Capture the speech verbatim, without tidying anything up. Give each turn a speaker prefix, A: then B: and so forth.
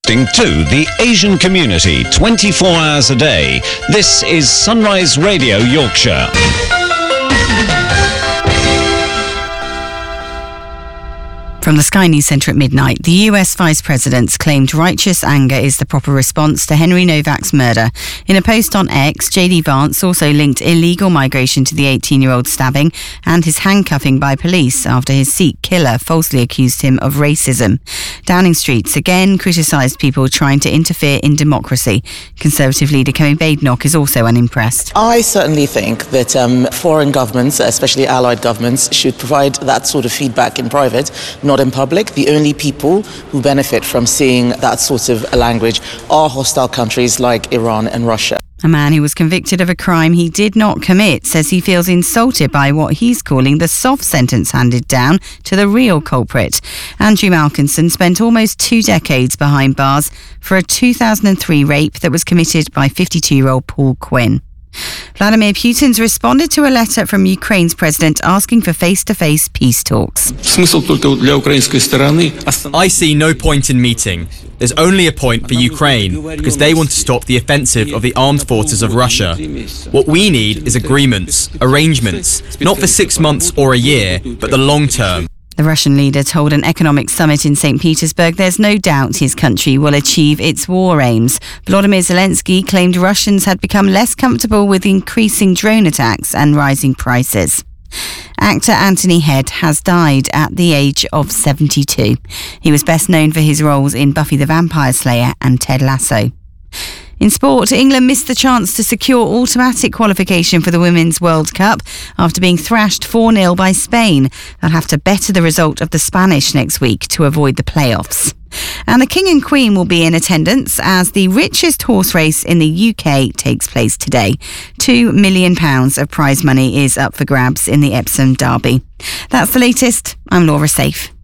A: To the Asian community twenty-four hours a day. This is Sunrise Radio Yorkshire.
B: From the Sky News Centre at midnight, the U S Vice President claimed righteous anger is the proper response to Henry Novak's murder. In a post on X, J D Vance also linked illegal migration to the eighteen-year-old stabbing and his handcuffing by police after his Sikh killer falsely accused him of racism. Downing Street's again criticised people trying to interfere in democracy. Conservative leader Kemi Badenoch is also unimpressed.
C: I certainly think that um, foreign governments, especially allied governments, should provide that sort of feedback in private, not in public. The only people who benefit from seeing that sort of language are hostile countries like Iran and Russia.
B: A man who was convicted of a crime he did not commit says he feels insulted by what he's calling the soft sentence handed down to the real culprit. Andrew Malkinson spent almost two decades behind bars for a two thousand three rape that was committed by fifty-two-year-old Paul Quinn. Vladimir Putin's responded to a letter from Ukraine's president asking for face-to-face peace talks.
D: I see no point in meeting. There's only a point for Ukraine because they want to stop the offensive of the armed forces of Russia. What we need is agreements, arrangements, not for six months or a year, but the long term.
B: The Russian leader told an economic summit in Saint Petersburg there's no doubt his country will achieve its war aims. Volodymyr Zelensky claimed Russians had become less comfortable with increasing drone attacks and rising prices. Actor Anthony Head has died at the age of seventy-two. He was best known for his roles in Buffy the Vampire Slayer and Ted Lasso. In sport, England missed the chance to secure automatic qualification for the Women's World Cup after being thrashed four nil by Spain. They'll have to better the result of the Spanish next week to avoid the playoffs. And the King and Queen will be in attendance as the richest horse race in the U K takes place today. Two million pounds of prize money is up for grabs in the Epsom Derby. That's the latest. I'm Laura Safe.